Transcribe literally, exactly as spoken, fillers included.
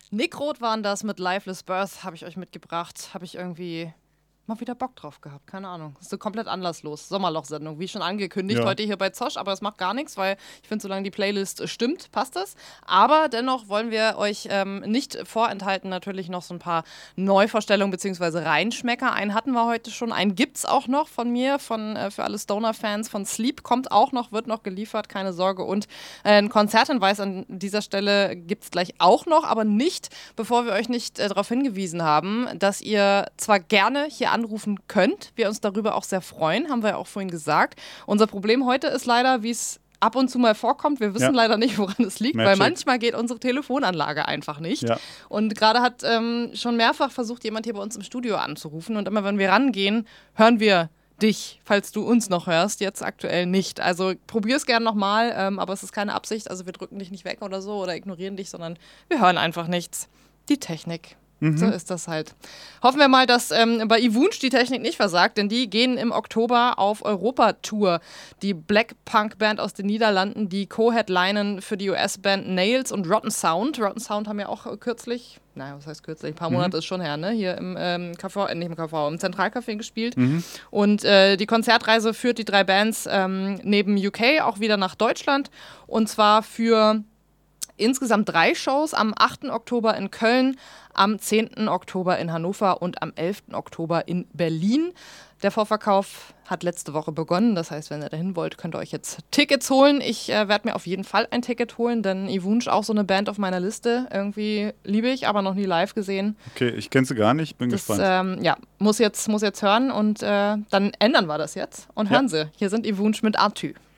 Nick Roth waren das mit Lifeless Birth, habe ich euch mitgebracht. Habe ich irgendwie mal wieder Bock drauf gehabt, keine Ahnung. Ist so komplett anlasslos. Sommerloch-Sendung, wie schon angekündigt, Ja. heute hier bei Zosch, aber es macht gar nichts, weil ich finde, solange die Playlist stimmt, passt das. Aber dennoch wollen wir euch ähm, nicht vorenthalten, natürlich noch so ein paar Neuvorstellungen bzw. Reinschmecker. Einen hatten wir heute schon, einen gibt's auch noch von mir, von äh, für alle Stoner-Fans von Sleep, kommt auch noch, wird noch geliefert, keine Sorge. Und äh, ein Konzerthinweis an dieser Stelle gibt's gleich auch noch, aber nicht, bevor wir euch nicht äh, darauf hingewiesen haben, dass ihr zwar gerne hier anrufen könnt, wir uns darüber auch sehr freuen, haben wir ja auch vorhin gesagt. Unser Problem heute ist leider, wie es ab und zu mal vorkommt, wir wissen ja. leider nicht, woran es liegt, Magic. Weil manchmal geht unsere Telefonanlage einfach nicht. Ja. Und gerade hat ähm, schon mehrfach versucht, jemand hier bei uns im Studio anzurufen und immer wenn wir rangehen, hören wir dich, falls du uns noch hörst, jetzt aktuell nicht. Also probier es gerne nochmal, ähm, aber es ist keine Absicht, also wir drücken dich nicht weg oder so oder ignorieren dich, sondern wir hören einfach nichts. Die Technik. Mhm. So ist das halt. Hoffen wir mal, dass ähm, bei Ivunch die Technik nicht versagt, denn die gehen im Oktober auf Europa-Tour. Die Black-Punk-Band aus den Niederlanden, die co-headlinen für die U S-Band Nails und Rotten Sound. Rotten Sound haben ja auch kürzlich, naja, was heißt kürzlich, ein paar mhm. Monate ist schon her, ne? Hier im ähm, K V, äh, nicht im K V, im Zentralcafé gespielt. Mhm. Und äh, die Konzertreise führt die drei Bands ähm, neben U K auch wieder nach Deutschland. Und zwar für insgesamt drei Shows am achten Oktober in Köln, am zehnten Oktober in Hannover und am elften Oktober in Berlin. Der Vorverkauf hat letzte Woche begonnen. Das heißt, wenn ihr dahin wollt, könnt ihr euch jetzt Tickets holen. Ich äh, werde mir auf jeden Fall ein Ticket holen, denn Ivunch auch so eine Band auf meiner Liste. Irgendwie liebe ich, aber noch nie live gesehen. Okay, ich kenne sie gar nicht, bin das, gespannt. Ähm, ja, muss jetzt, muss jetzt hören und äh, dann ändern wir das jetzt und hören ja. sie. Hier sind Ivunch mit Artü.